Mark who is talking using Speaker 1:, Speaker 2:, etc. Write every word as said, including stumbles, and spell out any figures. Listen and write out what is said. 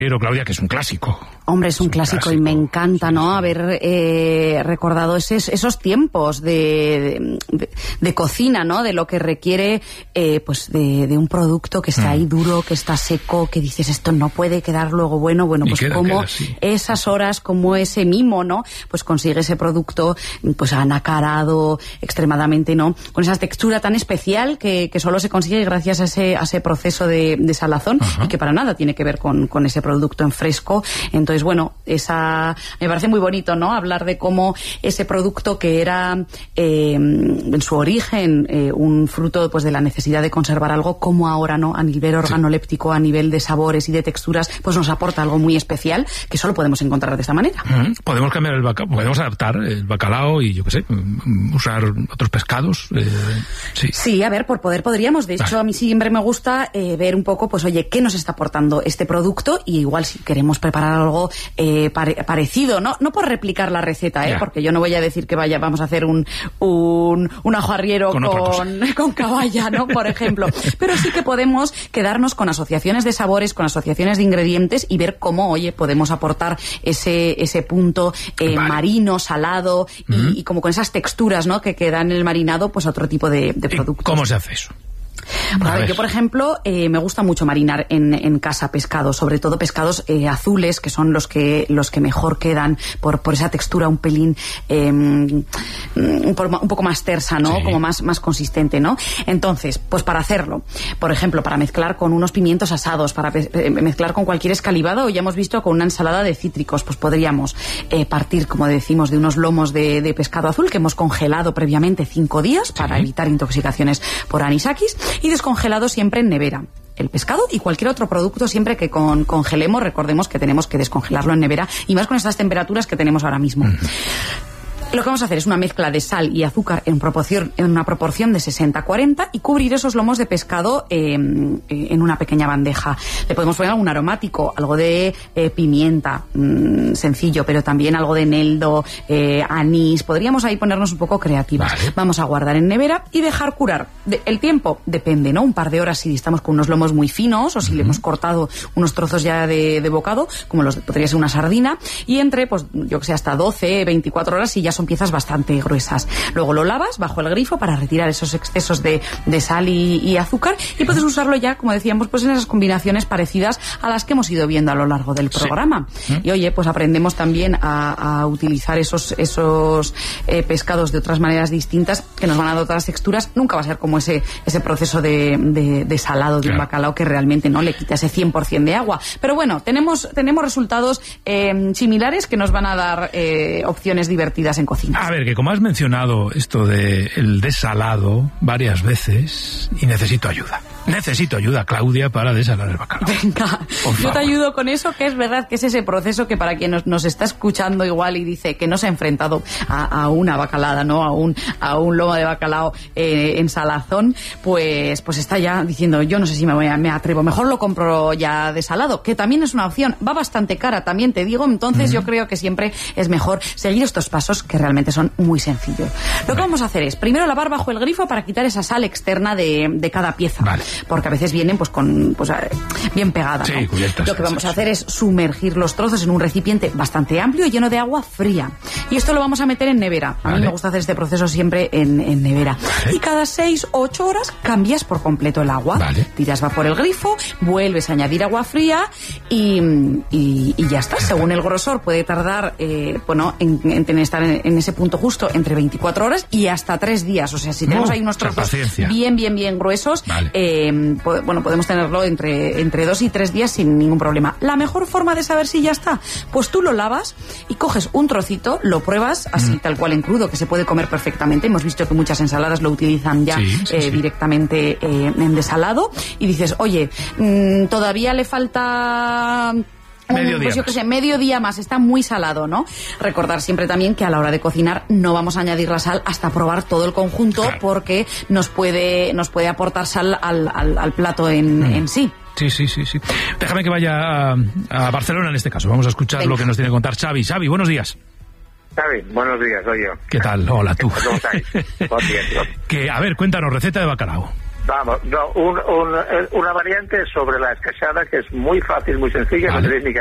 Speaker 1: Claudia, que es un clásico.
Speaker 2: Hombre, es un, es un clásico, clásico y me encanta, sí, ¿no? Sí. Haber eh, recordado ese, esos tiempos de, de, de cocina, ¿no? De lo que requiere, eh, pues, de, de un producto que está mm. ahí duro, que está seco, que dices, esto no puede quedar luego bueno. Bueno, pues queda, como queda, sí. esas horas, como ese mimo, ¿no? Pues consigue ese producto, pues, anacarado, extremadamente, ¿no? Con esa textura tan especial que, que solo se consigue gracias a ese, a ese proceso de, de salazón. Ajá. Y que para nada tiene que ver con, con ese producto producto en fresco. Entonces, bueno, esa me parece muy bonito, ¿no? Hablar de cómo ese producto que era eh, en su origen eh, un fruto, pues, de la necesidad de conservar algo, como ahora, ¿no? A nivel organoléptico, a nivel de sabores y de texturas, pues nos aporta algo muy especial que solo podemos encontrar de esta manera.
Speaker 1: Mm, podemos cambiar el bacalao, podemos adaptar el bacalao y yo qué sé, usar otros pescados. Eh, sí.
Speaker 2: sí, a ver, por poder podríamos. De hecho, vale. a mí siempre me gusta eh, ver un poco, pues, oye, ¿qué nos está aportando este producto? Y igual si queremos preparar algo eh, pare, parecido, ¿no? No por replicar la receta, ¿eh? Yeah. Porque yo no voy a decir que vaya, vamos a hacer un un, un ajo arriero con, con, con caballa, ¿no? Por ejemplo. Pero sí que podemos quedarnos con asociaciones de sabores, con asociaciones de ingredientes y ver cómo, oye, podemos aportar ese ese punto eh, vale. marino, salado y, mm-hmm. y como con esas texturas, ¿no? Que quedan en el marinado, pues a otro tipo de, de productos.
Speaker 1: ¿Cómo se hace eso?
Speaker 2: Pues a ver, yo, por ejemplo, eh, me gusta mucho marinar en, en casa pescados, sobre todo pescados eh, azules, que son los que los que mejor quedan por, por esa textura un pelín eh, un, un poco más tersa, ¿no? Sí. Como más, más consistente, ¿no? Entonces, pues para hacerlo, por ejemplo, para mezclar con unos pimientos asados, para pe- mezclar con cualquier escalivado, o ya hemos visto con una ensalada de cítricos, pues podríamos eh, partir, como decimos, de unos lomos de, de pescado azul que hemos congelado previamente cinco días para sí. evitar intoxicaciones por anisakis. Y descongelado siempre en nevera. El pescado y cualquier otro producto, siempre que con, congelemos, recordemos que tenemos que descongelarlo en nevera, y más con estas temperaturas que tenemos ahora mismo. Mm. Lo que vamos a hacer es una mezcla de sal y azúcar en proporción, en una proporción de sesenta cuarenta y cubrir esos lomos de pescado eh, en una pequeña bandeja. Le podemos poner algún aromático, algo de eh, pimienta, mmm, sencillo, pero también algo de eneldo, eh, anís. Podríamos ahí ponernos un poco creativas. Vale. Vamos a guardar en nevera y dejar curar. De, el tiempo depende, ¿no? Un par de horas si estamos con unos lomos muy finos o si uh-huh. le hemos cortado unos trozos ya de, de bocado, como los podría ser una sardina, y entre, pues, yo que sé, hasta doce, veinticuatro horas y ya son piezas bastante gruesas. Luego lo lavas bajo el grifo para retirar esos excesos de, de sal y, y azúcar, y puedes usarlo ya, como decíamos, pues en esas combinaciones parecidas a las que hemos ido viendo a lo largo del programa. Sí. Y oye, pues aprendemos también a, a utilizar esos, esos eh, pescados de otras maneras distintas que nos van a dar otras texturas. Nunca va a ser como ese, ese proceso de, de, de salado de claro. un bacalao que realmente no le quita ese cien por ciento de agua. Pero bueno, tenemos, tenemos resultados eh, similares que nos van a dar eh, opciones divertidas en cocina.
Speaker 1: A ver, que como has mencionado esto de el desalado varias veces, y necesito ayuda. Necesito ayuda, Claudia, para desalar el bacalao.
Speaker 2: Venga, yo te ayudo con eso, que es verdad que es ese proceso que para quien nos, nos está escuchando igual y dice que no se ha enfrentado a, a una bacalada, ¿no? A un, a un lomo de bacalao eh, en salazón, pues, pues está ya diciendo, yo no sé si me voy a, me atrevo, mejor lo compro ya desalado, que también es una opción, va bastante cara, también te digo, entonces mm. yo creo que siempre es mejor seguir estos pasos que realmente son muy sencillos. Lo que vamos a hacer es, primero lavar bajo el grifo para quitar esa sal externa de, de cada pieza. Vale. Porque a veces vienen pues con pues bien pegadas,
Speaker 1: sí,
Speaker 2: ¿no?
Speaker 1: Cubiertas,
Speaker 2: lo que vamos
Speaker 1: sí,
Speaker 2: a hacer es sumergir los trozos en un recipiente bastante amplio y lleno de agua fría. Y esto lo vamos a meter en nevera. A vale. mí me gusta hacer este proceso siempre en, en nevera. Vale. Y cada seis o ocho horas cambias por completo el agua. Vale. Tiras va por el grifo, vuelves a añadir agua fría y, y, y ya está. Según el grosor puede tardar, eh, bueno, en, en, en estar en, en ese punto justo entre veinticuatro horas y hasta tres días. O sea, si tenemos
Speaker 1: no,
Speaker 2: ahí unos trozos bien, bien, bien gruesos, vale. eh, bueno, podemos tenerlo entre, entre dos y tres días sin ningún problema. La mejor forma de saber si ya está, pues tú lo lavas y coges un trocito, lo pruebas así, mm. tal cual en crudo, que se puede comer perfectamente. Hemos visto que muchas ensaladas lo utilizan ya sí, sí, eh, sí. directamente eh, en desalado, y dices, oye, mmm, todavía le falta...
Speaker 1: Medio día,
Speaker 2: pues yo que sé, medio día más, está muy salado, ¿no? Recordar siempre también que a la hora de cocinar no vamos a añadir la sal hasta probar todo el conjunto, claro. porque nos puede nos puede aportar sal al, al, al plato en, mm. en sí.
Speaker 1: Sí, sí, sí, sí. Déjame que vaya a, a Barcelona en este caso. Vamos a escuchar Venga. lo que nos tiene que contar Xavi. Xavi, buenos días.
Speaker 3: Xavi, buenos días, soy yo.
Speaker 1: ¿Qué tal? Hola, tú.
Speaker 3: ¿Cómo estáis? Bien,
Speaker 1: que, a ver, cuéntanos, receta de bacalao.
Speaker 3: Vamos, no, un, un, una variante sobre la escachada que es muy fácil, muy sencilla, vale. No tenéis ni que